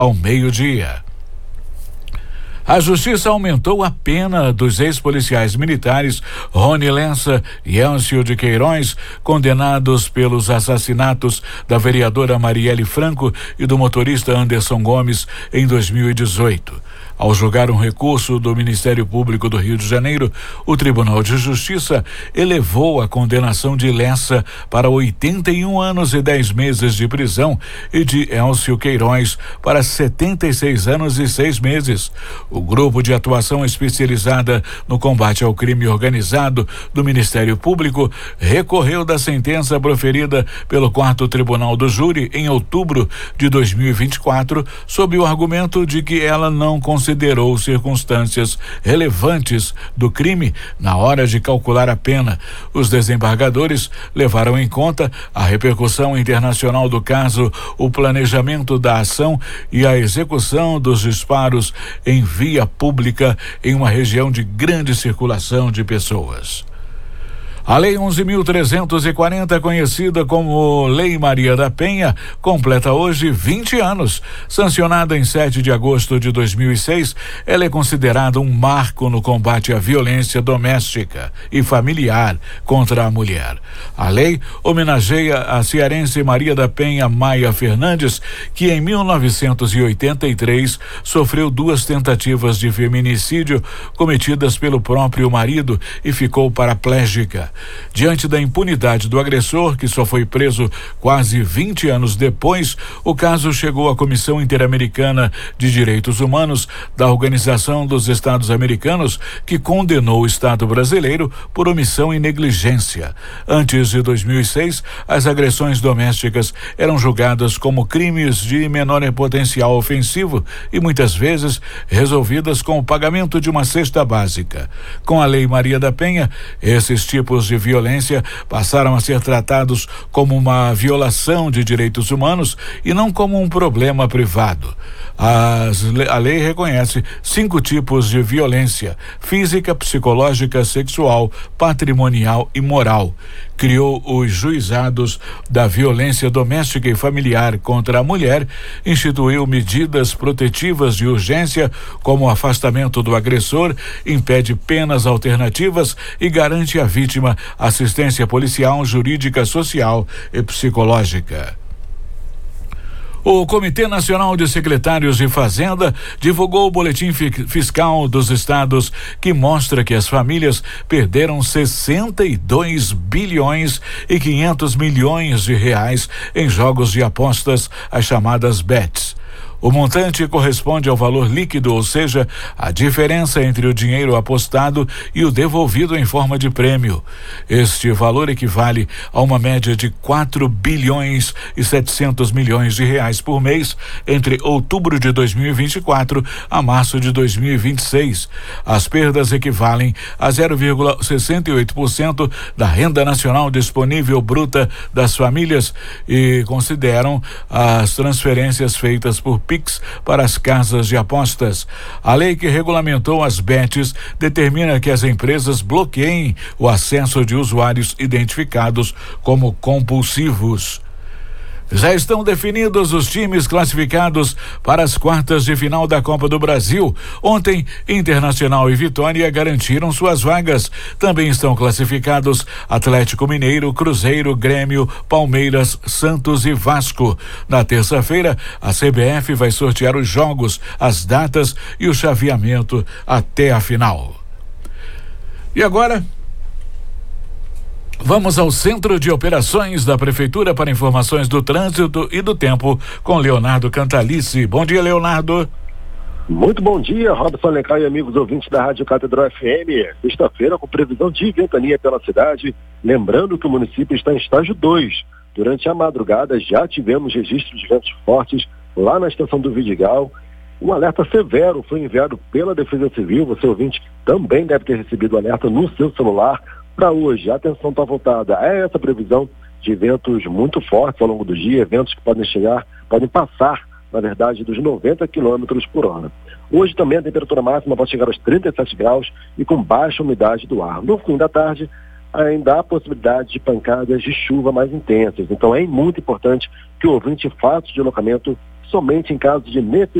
ao meio-dia. A Justiça aumentou a pena dos ex-policiais militares Rony Lessa e Elcio de Queiroz, condenados pelos assassinatos da vereadora Marielle Franco e do motorista Anderson Gomes em 2018. Ao julgar um recurso do Ministério Público do Rio de Janeiro, o Tribunal de Justiça elevou a condenação de Lessa para 81 anos e 10 meses de prisão e de Elcio Queiroz para 76 anos e 6 meses. O Grupo de Atuação Especializada no Combate ao Crime Organizado do Ministério Público recorreu da sentença proferida pelo 4º Tribunal do Júri em outubro de 2024, sob o argumento de que ela não considerou circunstâncias relevantes do crime na hora de calcular a pena. Os desembargadores levaram em conta a repercussão internacional do caso, o planejamento da ação e a execução dos disparos em via pública em uma região de grande circulação de pessoas. A Lei 11.340, conhecida como Lei Maria da Penha, completa hoje 20 anos. Sancionada em 7 de agosto de 2006, ela é considerada um marco no combate à violência doméstica e familiar contra a mulher. A lei homenageia a cearense Maria da Penha Maia Fernandes, que em 1983 sofreu 2 tentativas de feminicídio cometidas pelo próprio marido e ficou paraplégica. Diante da impunidade do agressor, que só foi preso quase 20 anos depois, o caso chegou à Comissão Interamericana de Direitos Humanos da Organização dos Estados Americanos, que condenou o Estado brasileiro por omissão e negligência. Antes de 2006, as agressões domésticas eram julgadas como crimes de menor potencial ofensivo e muitas vezes resolvidas com o pagamento de uma cesta básica. Com a Lei Maria da Penha, esses tipos de violência passaram a ser tratados como uma violação de direitos humanos e não como um problema privado. A lei reconhece 5 tipos de violência: física, psicológica, sexual, patrimonial e moral. Criou os juizados da violência doméstica e familiar contra a mulher, instituiu medidas protetivas de urgência, como o afastamento do agressor, impede penas alternativas e garante à vítima assistência policial, jurídica, social e psicológica. O Comitê Nacional de Secretários de Fazenda divulgou o boletim fiscal dos estados, que mostra que as famílias perderam 62 bilhões e 500 milhões de reais em jogos de apostas, as chamadas bets. O montante corresponde ao valor líquido, ou seja, a diferença entre o dinheiro apostado e o devolvido em forma de prêmio. Este valor equivale a uma média de 4 bilhões e 700 milhões de reais por mês entre outubro de 2024 a março de 2026. As perdas equivalem a 0,68% da renda nacional disponível bruta das famílias e consideram as transferências feitas por Pix para as casas de apostas. A lei que regulamentou as bets determina que as empresas bloqueiem o acesso de usuários identificados como compulsivos. Já estão definidos os times classificados para as quartas de final da Copa do Brasil. Ontem, Internacional e Vitória garantiram suas vagas. Também estão classificados Atlético Mineiro, Cruzeiro, Grêmio, Palmeiras, Santos e Vasco. Na terça-feira, a CBF vai sortear os jogos, as datas e o chaveamento até a final. E agora, vamos ao Centro de Operações da Prefeitura para informações do trânsito e do tempo com Leonardo Cantalice. Bom dia, Leonardo. Muito bom dia, Robson Alencar e amigos ouvintes da Rádio Catedral FM. Sexta-feira com previsão de ventania pela cidade. Lembrando que o município está em estágio 2. Durante a madrugada já tivemos registros de ventos fortes lá na estação do Vidigal. Um alerta severo foi enviado pela Defesa Civil. Você, ouvinte, também deve ter recebido o alerta no seu celular. Para hoje, a atenção está voltada a essa previsão de ventos muito fortes ao longo do dia, ventos que podem passar, na verdade, dos 90 km por hora. Hoje também a temperatura máxima pode chegar aos 37 graus e com baixa umidade do ar. No fim da tarde, ainda há possibilidade de pancadas de chuva mais intensas. Então é muito importante que o ouvinte faça o deslocamento somente em caso de necessidade